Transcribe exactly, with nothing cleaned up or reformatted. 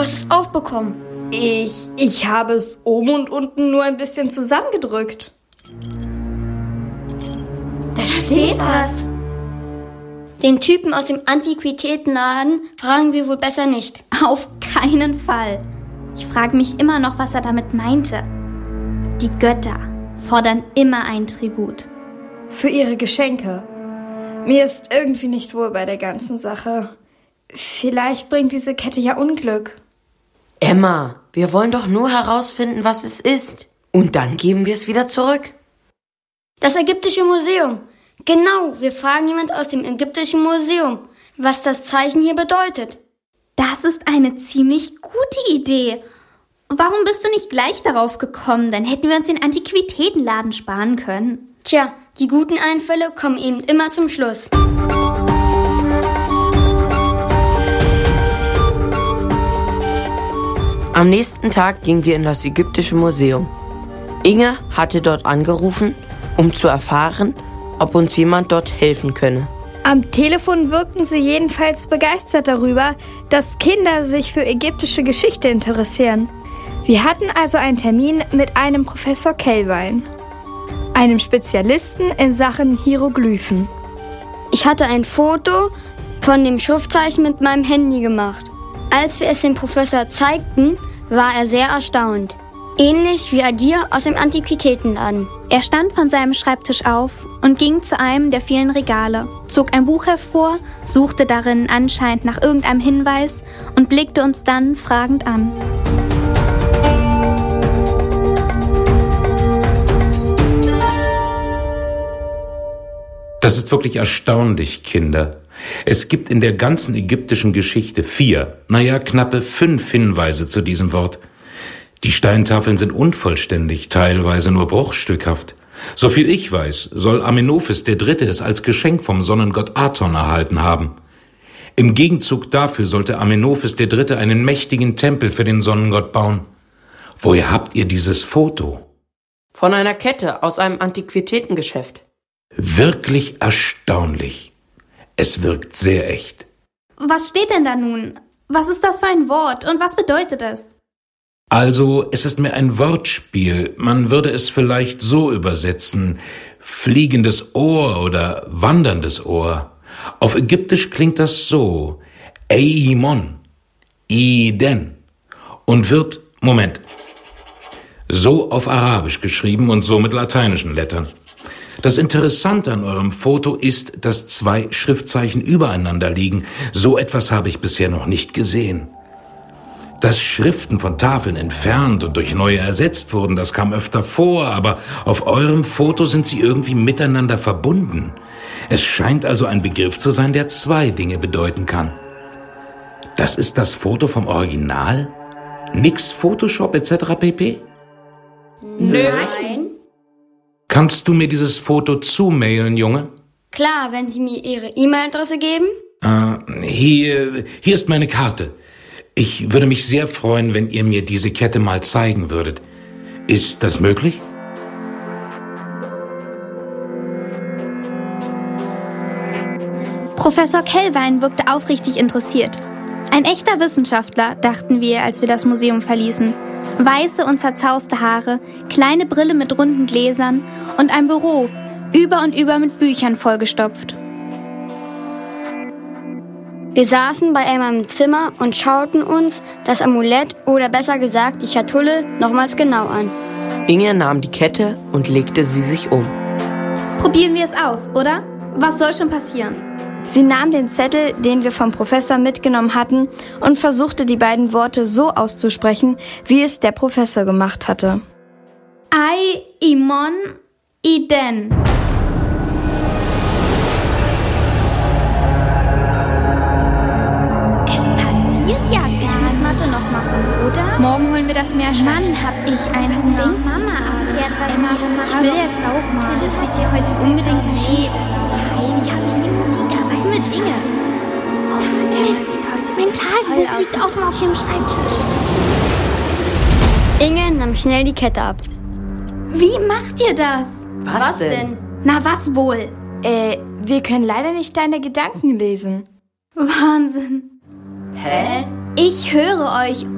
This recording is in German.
hast es aufbekommen. Ich, ich habe es oben und unten nur ein bisschen zusammengedrückt. Da steht was. Den Typen aus dem Antiquitätenladen fragen wir wohl besser nicht. Auf keinen Fall. Ich frage mich immer noch, was er damit meinte. Die Götter fordern immer ein Tribut. Für ihre Geschenke. Mir ist irgendwie nicht wohl bei der ganzen Sache. Vielleicht bringt diese Kette ja Unglück. Emma, wir wollen doch nur herausfinden, was es ist. Und dann geben wir es wieder zurück. Das ägyptische Museum. Genau, wir fragen jemand aus dem ägyptischen Museum, was das Zeichen hier bedeutet. Das ist eine ziemlich gute Idee. Warum bist du nicht gleich darauf gekommen? Dann hätten wir uns den Antiquitätenladen sparen können. Tja, die guten Einfälle kommen eben immer zum Schluss. Am nächsten Tag gingen wir in das ägyptische Museum. Inge hatte dort angerufen, um zu erfahren, ob uns jemand dort helfen könne. Am Telefon wirkten sie jedenfalls begeistert darüber, dass Kinder sich für ägyptische Geschichte interessieren. Wir hatten also einen Termin mit einem Professor Kelwein, einem Spezialisten in Sachen Hieroglyphen. Ich hatte ein Foto von dem Schriftzeichen mit meinem Handy gemacht. Als wir es dem Professor zeigten, war er sehr erstaunt. Ähnlich wie Adir aus dem Antiquitätenladen. Er stand von seinem Schreibtisch auf und ging zu einem der vielen Regale, zog ein Buch hervor, suchte darin anscheinend nach irgendeinem Hinweis und blickte uns dann fragend an. Das ist wirklich erstaunlich, Kinder. Es gibt in der ganzen ägyptischen Geschichte vier, naja, knappe fünf Hinweise zu diesem Wort. Die Steintafeln sind unvollständig, teilweise nur bruchstückhaft. Soviel ich weiß, soll Amenophis der Dritte es als Geschenk vom Sonnengott Aton erhalten haben. Im Gegenzug dafür sollte Amenophis der Dritte einen mächtigen Tempel für den Sonnengott bauen. Woher habt ihr dieses Foto? Von einer Kette aus einem Antiquitätengeschäft. Wirklich erstaunlich. Es wirkt sehr echt. Was steht denn da nun? Was ist das für ein Wort und was bedeutet es? Also, es ist mehr ein Wortspiel. Man würde es vielleicht so übersetzen: fliegendes Ohr oder wanderndes Ohr. Auf Ägyptisch klingt das so: Eimon, Iden, und wird, Moment, so auf Arabisch geschrieben und so mit lateinischen Lettern. Das Interessante an eurem Foto ist, dass zwei Schriftzeichen übereinander liegen. So etwas habe ich bisher noch nicht gesehen. Dass Schriften von Tafeln entfernt und durch neue ersetzt wurden, das kam öfter vor, aber auf eurem Foto sind sie irgendwie miteinander verbunden. Es scheint also ein Begriff zu sein, der zwei Dinge bedeuten kann. Das ist das Foto vom Original? Nix Photoshop et cetera pp? Nein. Kannst du mir dieses Foto zumailen, Junge? Klar, wenn Sie mir Ihre E-Mail-Adresse geben. Äh, hier, hier ist meine Karte. Ich würde mich sehr freuen, wenn ihr mir diese Kette mal zeigen würdet. Ist das möglich? Professor Kelwein wirkte aufrichtig interessiert. Ein echter Wissenschaftler, dachten wir, als wir das Museum verließen. Weiße und zerzauste Haare, kleine Brille mit runden Gläsern und ein Büro, über und über mit Büchern vollgestopft. Wir saßen bei ihm im Zimmer und schauten uns das Amulett oder besser gesagt die Schatulle nochmals genau an. Inge nahm die Kette und legte sie sich um. Probieren wir es aus, oder? Was soll schon passieren? Sie nahm den Zettel, den wir vom Professor mitgenommen hatten, und versuchte die beiden Worte so auszusprechen, wie es der Professor gemacht hatte. Ai, Imon, Iden. Es passiert ja gar nichts. Ich muss Mathe noch machen, oder? Morgen holen wir das Meerschweinchen. Mann, hab ich einen Hunger. Mama erklärt was Emma, ich will jetzt auch mal. Philipp sieht hier heute unbedingt. Nee, das ist peinlich. Habe ich die Musik an? Was ist mit Inge? Oh, Mist. Mein Tagebuch liegt offen auf dem Schreibtisch. Inge nahm schnell die Kette ab. Wie macht ihr das? Was, Was denn? denn? Na, was wohl? Äh, wir können leider nicht deine Gedanken lesen. Wahnsinn. Hä? Ich höre euch